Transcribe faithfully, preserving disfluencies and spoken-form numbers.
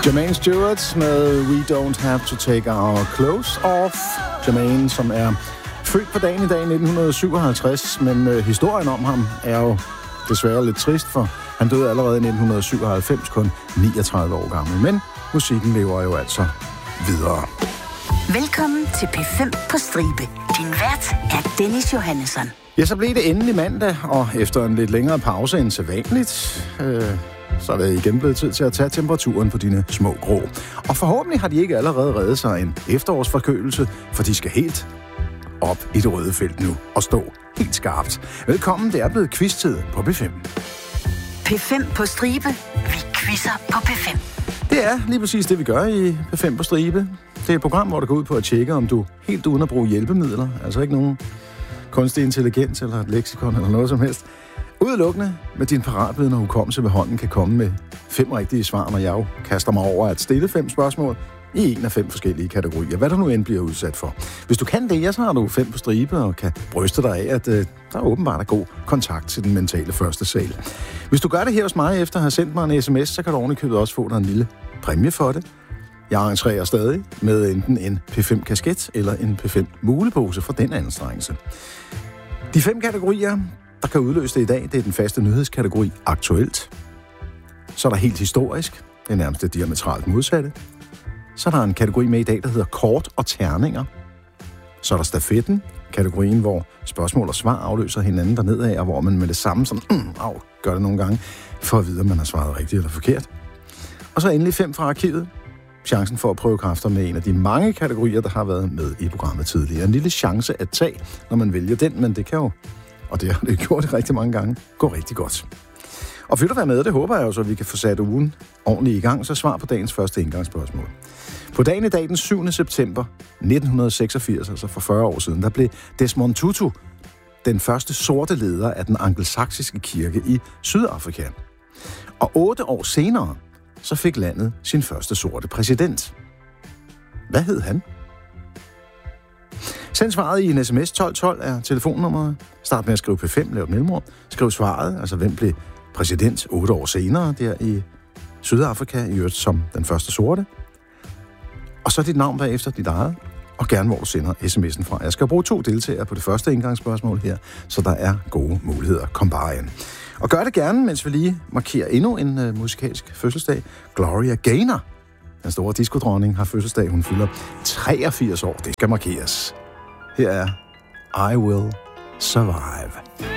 Jermaine Stewart med We Don't Have to Take Our Clothes Off. Jermaine, som er født på dagen i dag nitten syvoghalvtreds, men øh, historien om ham er jo desværre lidt trist, for han døde allerede i nitten syvoghalvfems, kun niogtredive år gammel. Men musikken lever jo altså videre. Velkommen til P fem på stribe. Din vært er Dennis Johannesson. Ja, så blev det endelig mandag, og efter en lidt længere pause end sædvanligt, øh, så er det igen blevet tid til at tage temperaturen på dine små grå. Og forhåbentlig har de ikke allerede reddet sig en efterårsforkølelse, for de skal helt op i det røde felt nu og stå helt skarpt. Velkommen, det er blevet quiz-tid på P fem. P fem på stribe. Vi quizzer på P fem. Det er lige præcis det, vi gør i P fem på stribe. Det er et program, hvor det går ud på at tjekke, om du helt uden at bruge hjælpemidler, altså ikke nogen kunstig intelligens eller et leksikon eller noget som helst, udelukkende med din paratviden og hukommelse ved hånden kan komme med fem rigtige svar, når jeg jo kaster mig over at stille fem spørgsmål i en af fem forskellige kategorier, hvad du nu end bliver udsat for. Hvis du kan det, ja, så har du fem på stribe og kan bryste dig af, at øh, der åbenbart er god kontakt til den mentale første sal. Hvis du gør det her hos mig efter at have sendt mig en sms, så kan du ovenikøbet også få dig en lille præmie for det. Jeg arrangerer stadig med enten en P fem kasket eller en P fem mulepose for den anstrengelse. De fem kategorier, der kan udløse det i dag, det er den faste nyhedskategori aktuelt. Så er der helt historisk, det er nærmest det diametralt modsatte. Så er der en kategori med i dag, der hedder kort og terninger. Så er der stafetten, kategorien, hvor spørgsmål og svar afløser hinanden dernedad, og hvor man med det samme sådan, mm, au, gør det nogle gange, for at vide, om man har svaret rigtigt eller forkert. Og så endelig fem fra arkivet. Chancen for at prøve kræfter med en af de mange kategorier, der har været med i programmet tidligere. En lille chance at tage, når man vælger den, men det kan jo, og det har det gjort det rigtig mange gange, gå rigtig godt. Og vil du være med, det håber jeg jo, så vi kan få sat ugen ordentligt i gang, så svar på dagens første indgangsspørgsmål. På dagen i dag, den syvende september nitten seksogfirs, altså for fyrre år siden, der blev Desmond Tutu den første sorte leder af den angelsaksiske kirke i Sydafrika. Og otte år senere, så fik landet sin første sorte præsident. Hvad hed han? Send svaret i en sms. tolv tolv er telefonnummeret. Start med at skrive P fem, lav et mellemrum. Skriv svaret, altså hvem blev præsident otte år senere der i Sydafrika, i øvrigt som den første sorte. Og så dit navn bagefter, dit eget, og gerne hvor du sender sms'en fra. Jeg skal bruge to deltagere på det første indgangsspørgsmål her, så der er gode muligheder. Kom bare ind. Og gør det gerne, mens vi lige markerer endnu en uh, musikalsk fødselsdag. Gloria Gaynor, den store diskodronning, har fødselsdag. Hun fylder treogfirs år. Det skal markeres. Her er I Will Survive.